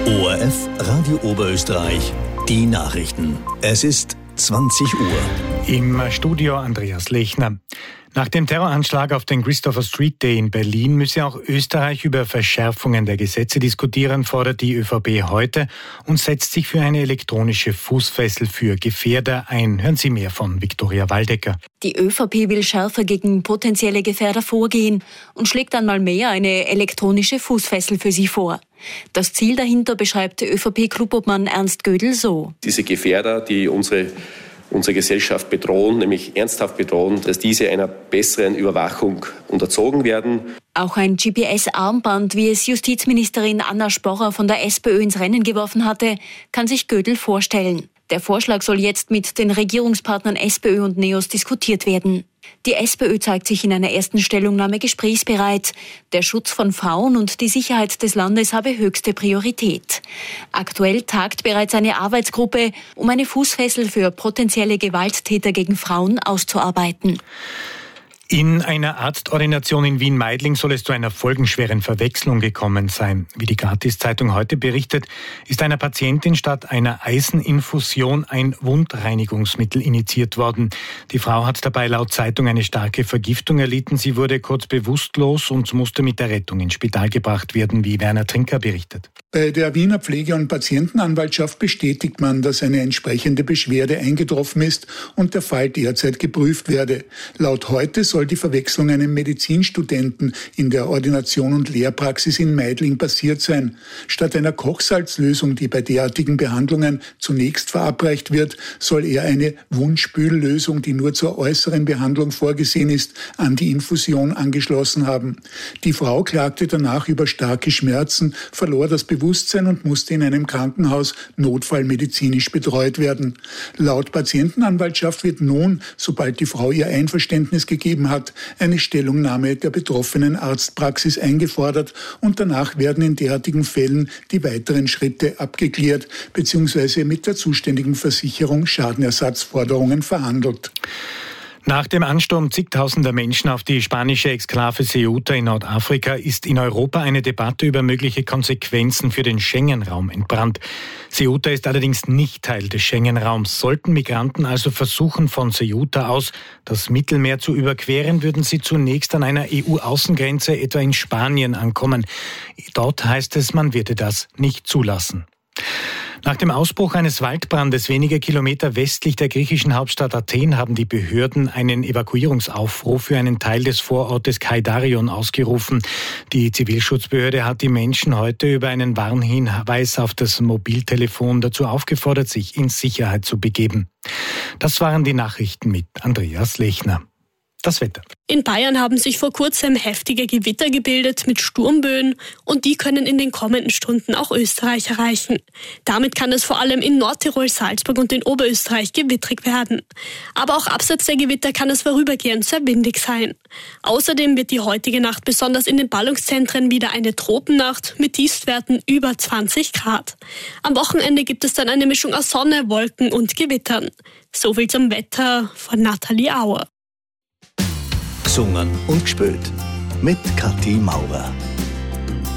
ORF Radio Oberösterreich, die Nachrichten. Es ist 20 Uhr. Im Studio Andreas Lechner. Nach dem Terroranschlag auf den Christopher Street Day in Berlin müsse auch Österreich über Verschärfungen der Gesetze diskutieren, fordert die ÖVP heute und setzt sich für eine elektronische Fußfessel für Gefährder ein. Hören Sie mehr von Viktoria Waldecker. Die ÖVP will schärfer gegen potenzielle Gefährder vorgehen und schlägt einmal mehr eine elektronische Fußfessel für sie vor. Das Ziel dahinter beschreibt ÖVP-Clubobmann Ernst Gödel so. Diese Gefährder, die unsere Gesellschaft bedrohen, nämlich ernsthaft bedrohen, dass diese einer besseren Überwachung unterzogen werden. Auch ein GPS-Armband, wie es Justizministerin Anna Sporrer von der SPÖ ins Rennen geworfen hatte, kann sich Gödel vorstellen. Der Vorschlag soll jetzt mit den Regierungspartnern SPÖ und NEOS diskutiert werden. Die SPÖ zeigt sich in einer ersten Stellungnahme gesprächsbereit. Der Schutz von Frauen und die Sicherheit des Landes habe höchste Priorität. Aktuell tagt bereits eine Arbeitsgruppe, um eine Fußfessel für potenzielle Gewalttäter gegen Frauen auszuarbeiten. In einer Arztordination in Wien-Meidling soll es zu einer folgenschweren Verwechslung gekommen sein. Wie die Gratis-Zeitung heute berichtet, ist einer Patientin statt einer Eiseninfusion ein Wundreinigungsmittel injiziert worden. Die Frau hat dabei laut Zeitung eine starke Vergiftung erlitten. Sie wurde kurz bewusstlos und musste mit der Rettung ins Spital gebracht werden, wie Werner Trinker berichtet. Bei der Wiener Pflege- und Patientenanwaltschaft bestätigt man, dass eine entsprechende Beschwerde eingetroffen ist und der Fall derzeit geprüft werde. Laut heute soll die Verwechslung einem Medizinstudenten in der Ordination und Lehrpraxis in Meidling passiert sein. Statt einer Kochsalzlösung, die bei derartigen Behandlungen zunächst verabreicht wird, soll er eine Wundspüllösung, die nur zur äußeren Behandlung vorgesehen ist, an die Infusion angeschlossen haben. Die Frau klagte danach über starke Schmerzen, verlor das Bewusstsein und musste in einem Krankenhaus notfallmedizinisch betreut werden. Laut Patientenanwaltschaft wird nun, sobald die Frau ihr Einverständnis gegeben hat, eine Stellungnahme der betroffenen Arztpraxis eingefordert und danach werden in derartigen Fällen die weiteren Schritte abgeklärt bzw. mit der zuständigen Versicherung Schadenersatzforderungen verhandelt. Nach dem Ansturm zigtausender Menschen auf die spanische Exklave Ceuta in Nordafrika ist in Europa eine Debatte über mögliche Konsequenzen für den Schengen-Raum entbrannt. Ceuta ist allerdings nicht Teil des Schengen-Raums. Sollten Migranten also versuchen, von Ceuta aus das Mittelmeer zu überqueren, würden sie zunächst an einer EU-Außengrenze, etwa in Spanien, ankommen. Dort heißt es, man werde das nicht zulassen. Nach dem Ausbruch eines Waldbrandes wenige Kilometer westlich der griechischen Hauptstadt Athen haben die Behörden einen Evakuierungsaufruf für einen Teil des Vorortes Kaidarion ausgerufen. Die Zivilschutzbehörde hat die Menschen heute über einen Warnhinweis auf das Mobiltelefon dazu aufgefordert, sich in Sicherheit zu begeben. Das waren die Nachrichten mit Andreas Lechner. Das Wetter. In Bayern haben sich vor kurzem heftige Gewitter gebildet mit Sturmböen und die können in den kommenden Stunden auch Österreich erreichen. Damit kann es vor allem in Nordtirol, Salzburg und in Oberösterreich gewittrig werden. Aber auch abseits der Gewitter kann es vorübergehend sehr windig sein. Außerdem wird die heutige Nacht besonders in den Ballungszentren wieder eine Tropennacht mit Tiefstwerten über 20 Grad. Am Wochenende gibt es dann eine Mischung aus Sonne, Wolken und Gewittern. Soviel zum Wetter von Nathalie Auer. Gesungen und gespielt mit Kathi Maurer.